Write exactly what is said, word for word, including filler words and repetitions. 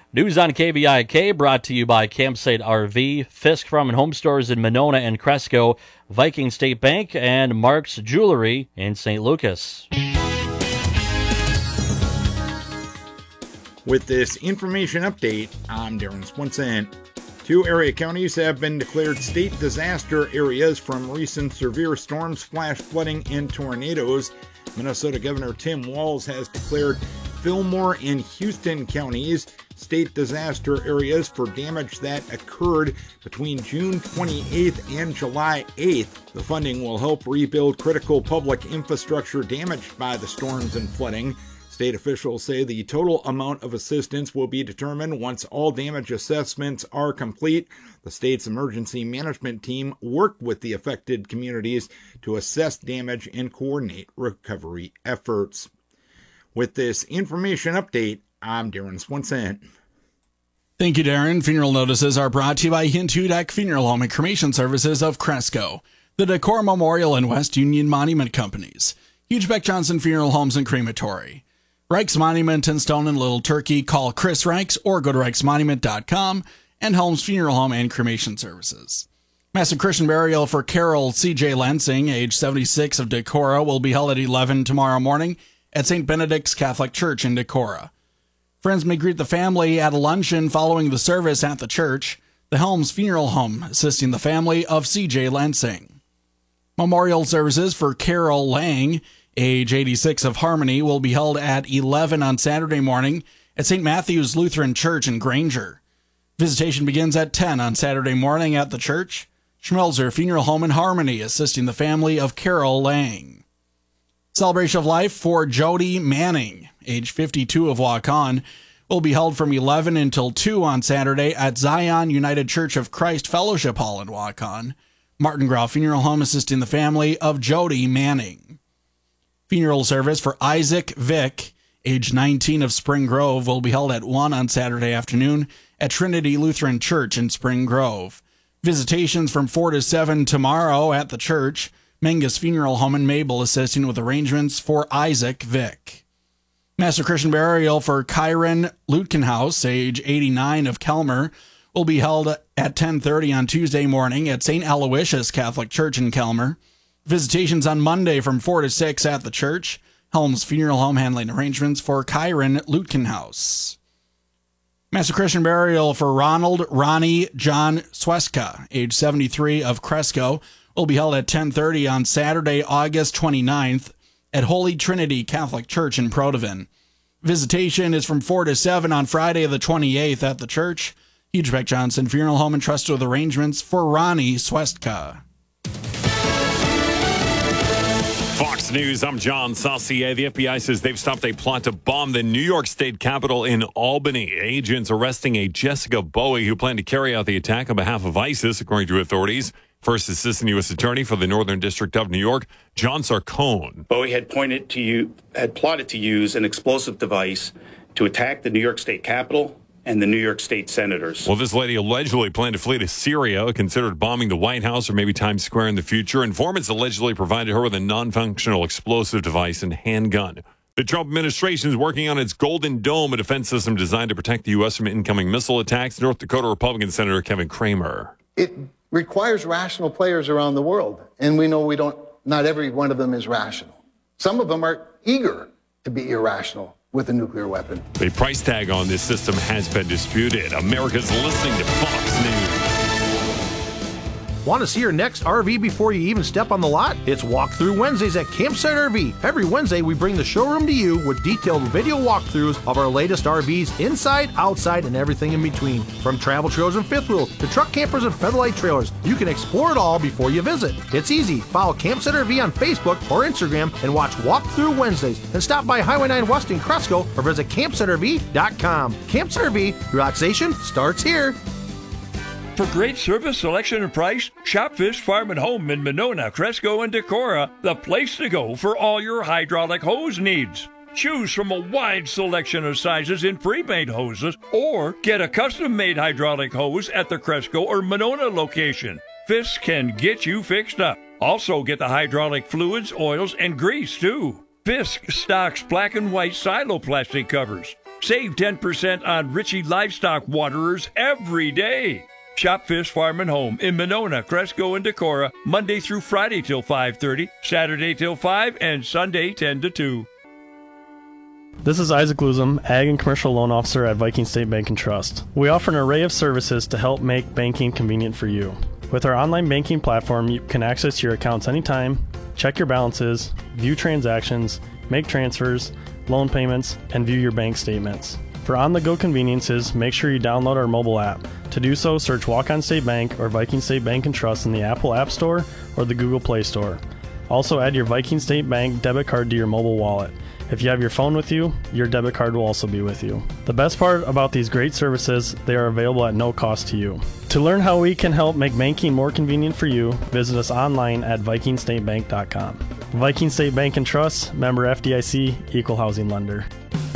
News on K V I K brought to you by Campsite R V, Fisk Farm and Home Stores in Monona and Cresco, Viking State Bank, and Mark's Jewelry in Saint Lucas. With this information update, I'm Darren Swenson. Two area counties have been declared state disaster areas from recent severe storms, flash flooding, and tornadoes. Minnesota Governor Tim Walz has declared Fillmore and Houston counties state disaster areas for damage that occurred between June twenty-eighth and July eighth. The funding will help rebuild critical public infrastructure damaged by the storms and flooding. State officials say the total amount of assistance will be determined once all damage assessments are complete. The state's emergency management team worked with the affected communities to assess damage and coordinate recovery efforts. With this information update, I'm Darren Swenson. Thank you, Darren. Funeral notices are brought to you by Hintudeck Funeral Home and Cremation Services of Cresco, the Decor Memorial and West Union Monument Companies, Hugebeck Johnson Funeral Homes and Crematory, Reichs Monument in Stone and Little Turkey. Call Chris Reichs or go to reichs monument dot com, and Helms Funeral Home and Cremation Services. Mass and Christian burial for Carol C J Lansing, age seventy-six, of Decorah, will be held at eleven tomorrow morning at Saint Benedict's Catholic Church in Decorah. Friends may greet the family at a luncheon following the service at the church. The Helms Funeral Home assisting the family of C J Lansing. Memorial services for Carol Lang, age eighty-six, of Harmony, will be held at eleven on Saturday morning at Saint Matthew's Lutheran Church in Granger. Visitation begins at ten on Saturday morning at the church. Schmelzer Funeral Home in Harmony assisting the family of Carol Lang. Celebration of life for Jody Manning, age fifty-two, of Waukon, will be held from eleven until two on Saturday at Zion United Church of Christ Fellowship Hall in Waukon. Martin Grau Funeral Home assisting the family of Jody Manning. Funeral service for Isaac Vick, age nineteen, of Spring Grove, will be held at one on Saturday afternoon at Trinity Lutheran Church in Spring Grove. Visitations from four to seven tomorrow at the church. Mengus Funeral Home in Mabel assisting with arrangements for Isaac Vick. Master Christian burial for Kyron Lutkenhaus, age eighty-nine, of Kelmer, will be held at ten thirty on Tuesday morning at Saint Aloysius Catholic Church in Kelmer. Visitations on Monday from four to six at the church. Helms Funeral Home handling arrangements for Kyron Lutkenhaus. Master Christian burial for Ronald Ronnie John Sweska, age seventy-three, of Cresco, will be held at ten thirty on Saturday, August twenty-ninth at Holy Trinity Catholic Church in Protivin. Visitation is from four to seven on Friday the twenty-eighth at the church. Hugebeck Johnson Funeral Home entrusted with arrangements for Ronnie Sweska. Fox News, I'm John Saucier. The F B I says they've stopped a plot to bomb the New York State Capitol in Albany. Agents arresting a Jessica Bowie who planned to carry out the attack on behalf of ISIS, according to authorities. First Assistant U S Attorney for the Northern District of New York, John Sarcone. Bowie had pointed to you, had plotted to use an explosive device to attack the New York State Capitol and the New York State senators. Well, this lady allegedly planned to flee to Syria, considered bombing the White House or maybe Times Square in the future. Informants allegedly provided her with a non-functional explosive device and handgun. The Trump administration is working on its Golden Dome, a defense system designed to protect the U S from incoming missile attacks. North Dakota Republican Senator Kevin Cramer. It requires rational players around the world, and we know we don't, not every one of them is rational. Some of them are eager to be irrational with a nuclear weapon. The price tag on this system has been disputed. America's listening to Fox News. Want to see your next R V before you even step on the lot? It's Walkthrough Wednesdays at Campsite R V. Every Wednesday, we bring the showroom to you with detailed video walkthroughs of our latest R Vs, inside, outside, and everything in between. From travel trailers and fifth wheels to truck campers and Featherlight trailers, you can explore it all before you visit. It's easy. Follow Campsite R V on Facebook or Instagram and watch Walkthrough Wednesdays. And stop by Highway nine West in Cresco or visit campsite R V dot com. Campsite R V, relaxation starts here. For great service, selection, and price, shop Fisk Farm and Home in Monona, Cresco, and Decorah, the place to go for all your hydraulic hose needs. Choose from a wide selection of sizes in pre-made hoses, or get a custom-made hydraulic hose at the Cresco or Monona location. Fisk can get you fixed up. Also get the hydraulic fluids, oils, and grease, too. Fisk stocks black and white silo plastic covers, Save ten percent on Ritchie Livestock Waterers every day. Shop Fish Farm and Home in Monona, Cresco, and Decorah, Monday through Friday till five thirty, Saturday till five, and Sunday ten to two. This is Isaac Luzum, Ag and Commercial Loan Officer at Viking State Bank and Trust. We offer an array of services to help make banking convenient for you. With our online banking platform, you can access your accounts anytime, check your balances, view transactions, make transfers, loan payments, and view your bank statements. For on-the-go conveniences, make sure you download our mobile app. To do so, search Walk-On State Bank or Viking State Bank and Trust in the Apple App Store or the Google Play Store. Also add your Viking State Bank debit card to your mobile wallet. If you have your phone with you, your debit card will also be with you. The best part about these great services, they are available at no cost to you. To learn how we can help make banking more convenient for you, visit us online at viking state bank dot com. Viking State Bank and Trust, member F D I C, equal housing lender.